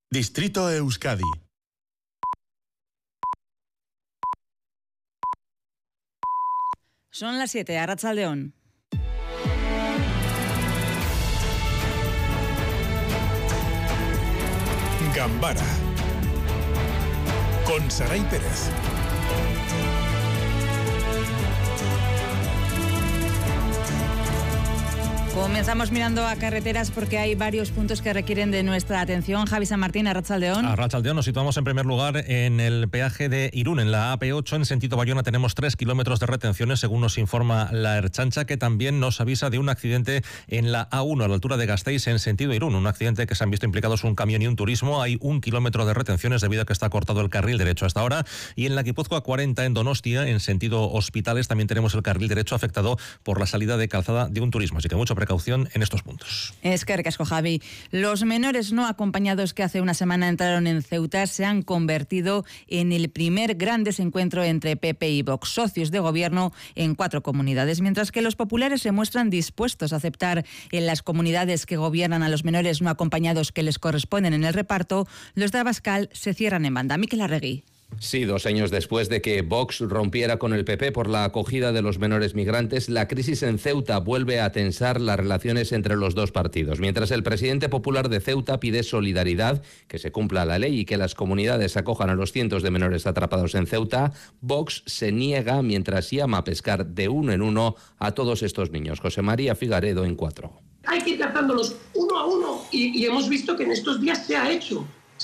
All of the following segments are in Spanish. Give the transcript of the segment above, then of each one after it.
Distrito Euskadi. Son las 7, Arratsaldeon. Gambara con Saray Pérez. Comenzamos mirando a carreteras porque hay varios puntos que requieren de nuestra atención. Javi San Martín, Arratsaldeon. Arratsaldeon, nos situamos en primer lugar en el peaje de Irún, en la AP8, en sentido Bayona. Tenemos 3 kilómetros de retenciones, según nos informa la Ertzaintza, que también nos avisa de un accidente en la A1, a la altura de Gasteiz, en sentido Irún. Un accidente que se han visto implicados un camión y un turismo. Hay 1 kilómetro de retenciones debido a que está cortado el carril derecho hasta ahora. Y en la Guipúzcoa 40, en Donostia, en sentido Hospitales, también tenemos el carril derecho afectado por la salida de calzada de un turismo. Así que mucha precaución en estos puntos. Es que recasco, Javi. Los menores no acompañados que hace una semana entraron en Ceuta se han convertido en el primer gran desencuentro entre PP y Vox, socios de gobierno en 4 comunidades, mientras que los populares se muestran dispuestos a aceptar en las comunidades que gobiernan a los menores no acompañados que les corresponden en el reparto. Los de Abascal se cierran en banda. Miquel Arregui. Sí, 2 años después de que Vox rompiera con el PP por la acogida de los menores migrantes, la crisis en Ceuta vuelve a tensar las relaciones entre los dos partidos. Mientras el presidente popular de Ceuta pide solidaridad, que se cumpla la ley y que las comunidades acojan a los cientos de menores atrapados en Ceuta, Vox se niega mientras llama a pescar de uno en uno a todos estos niños. José María Figaredo en 4. Hay que ir captándolos uno a uno y hemos visto que en estos días se ha hecho.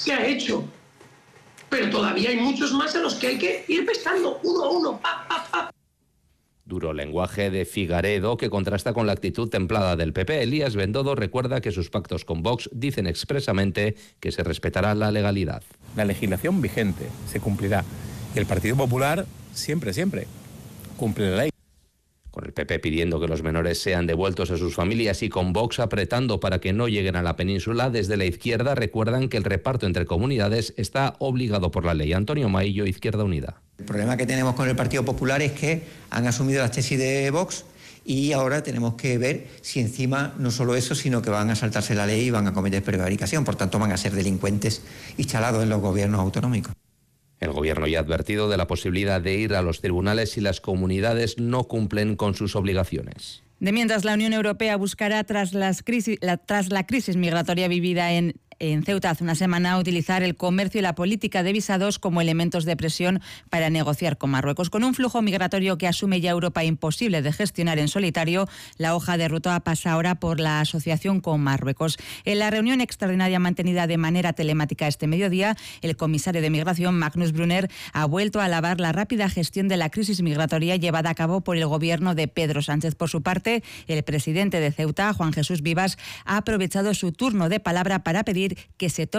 Pero todavía hay muchos más a los que hay que ir pescando uno a uno. Duro lenguaje de Figaredo que contrasta con la actitud templada del PP. Elías Bendodo recuerda que sus pactos con Vox dicen expresamente que se respetará la legalidad. La legislación vigente se cumplirá. Y el Partido Popular siempre cumple la ley. Con el PP pidiendo que los menores sean devueltos a sus familias y con Vox apretando para que no lleguen a la península, desde la izquierda recuerdan que el reparto entre comunidades está obligado por la ley. Antonio Maillo, Izquierda Unida. El problema que tenemos con el Partido Popular es que han asumido las tesis de Vox y ahora tenemos que ver si encima no solo eso, sino que van a saltarse la ley y van a cometer prevaricación. Por tanto, van a ser delincuentes instalados en los gobiernos autonómicos. El gobierno ya ha advertido de la posibilidad de ir a los tribunales si las comunidades no cumplen con sus obligaciones. De mientras, la Unión Europea buscará, tras la crisis migratoria vivida en Ceuta hace una semana, utilizar el comercio y la política de visados como elementos de presión para negociar con Marruecos. Con un flujo migratorio que asume ya Europa imposible de gestionar en solitario, la hoja de ruta pasa ahora por la asociación con Marruecos. En la reunión extraordinaria mantenida de manera telemática este mediodía, el comisario de Migración, Magnus Brunner, ha vuelto a alabar la rápida gestión de la crisis migratoria llevada a cabo por el gobierno de Pedro Sánchez. Por su parte, el presidente de Ceuta, Juan Jesús Vivas, ha aprovechado su turno de palabra para pedir que se tome